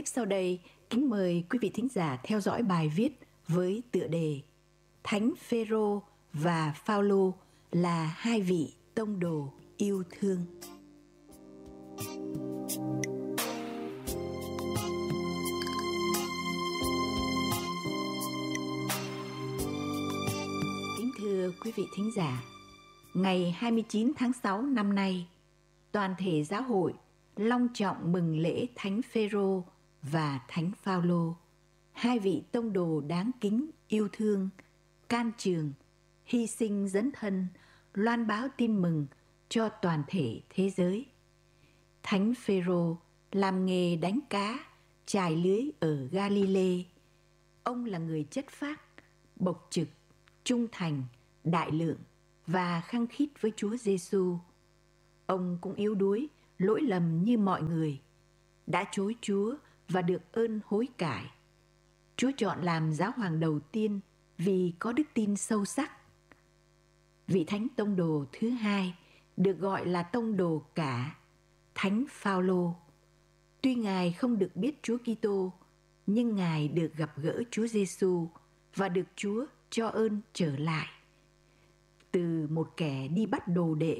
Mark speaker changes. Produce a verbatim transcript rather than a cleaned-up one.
Speaker 1: Tiếp sau đây, kính mời quý vị thính giả theo dõi bài viết với tựa đề Thánh Phêrô và Phaolô là hai vị tông đồ yêu thương. Kính thưa quý vị thính giả, ngày hai mươi chín tháng sáu năm nay, toàn thể giáo hội long trọng mừng lễ Thánh Phêrô và Thánh Phaolô, hai vị tông đồ đáng kính yêu thương, can trường, hy sinh dấn thân, loan báo tin mừng cho toàn thể thế giới. Thánh Phêrô làm nghề đánh cá, chài lưới ở Galilee. Ông là người chất phác, bộc trực, trung thành, đại lượng và khăng khít với Chúa Giêsu. Ông cũng yếu đuối, lỗi lầm như mọi người, đã chối Chúa và được ơn hối cải. Chúa chọn làm giáo hoàng đầu tiên vì có đức tin sâu sắc. Vị thánh tông đồ thứ hai được gọi là tông đồ cả, Thánh Phaolô. Tuy Ngài không được biết Chúa Kitô, nhưng Ngài được gặp gỡ Chúa Giêsu và được Chúa cho ơn trở lại. Từ một kẻ đi bắt đồ đệ